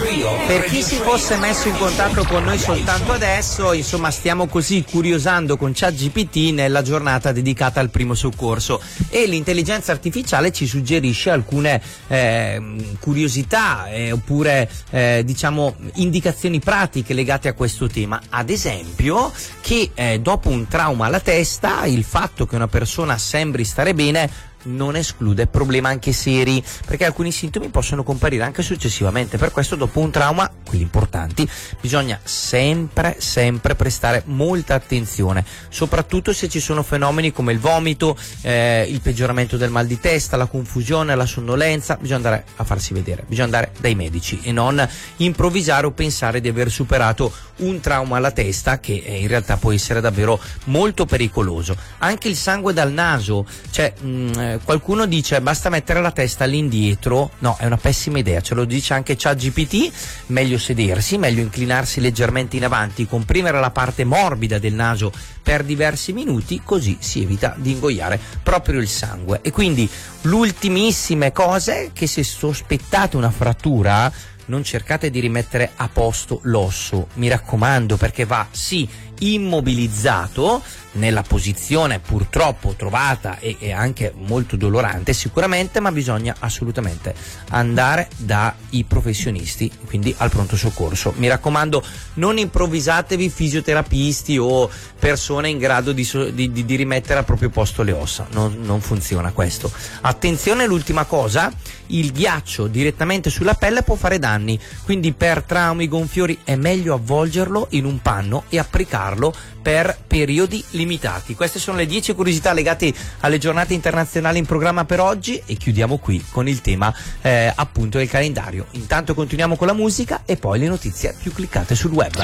Per chi si fosse messo in contatto con noi soltanto adesso, insomma, stiamo così curiosando con ChatGPT nella giornata dedicata al primo soccorso e l'intelligenza artificiale ci suggerisce alcune curiosità oppure diciamo indicazioni pratiche legate a questo tema. Ad esempio che dopo un trauma alla testa il fatto che una persona sembri stare bene non esclude problemi anche seri, perché alcuni sintomi possono comparire anche successivamente. Per questo dopo un trauma, quelli importanti, bisogna sempre prestare molta attenzione, soprattutto se ci sono fenomeni come il vomito, il peggioramento del mal di testa, la confusione, la sonnolenza. Bisogna andare a farsi vedere, bisogna andare dai medici e non improvvisare o pensare di aver superato un trauma alla testa, che in realtà può essere davvero molto pericoloso. Anche il sangue dal naso, cioè qualcuno dice basta mettere la testa all'indietro. No, è una pessima idea, ce lo dice anche ChatGPT. Meglio sedersi, meglio inclinarsi leggermente in avanti, comprimere la parte morbida del naso per diversi minuti, così si evita di ingoiare proprio il sangue. E quindi l'ultimissime cose, che se sospettate una frattura non cercate di rimettere a posto l'osso, mi raccomando, perché va sì immobilizzato nella posizione purtroppo trovata e anche molto dolorante sicuramente, ma bisogna assolutamente andare dai professionisti, quindi al pronto soccorso. Mi raccomando, non improvvisatevi fisioterapisti o persone in grado di rimettere al proprio posto le ossa, non funziona questo. Attenzione, l'ultima cosa, il ghiaccio direttamente sulla pelle può fare danni, quindi per traumi, gonfiori è meglio avvolgerlo in un panno e applicarlo per periodi limitati. Queste sono le 10 curiosità legate alle giornate internazionali in programma per oggi e chiudiamo qui con il tema appunto del calendario. Intanto continuiamo con la musica e poi le notizie più cliccate sul web.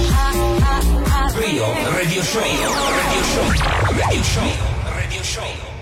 Radio Show.